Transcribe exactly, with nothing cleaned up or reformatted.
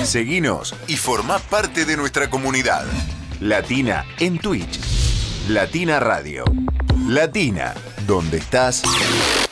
Seguinos y formá parte de nuestra comunidad. Latina en Twitch. Latina Radio. Latina, donde estás.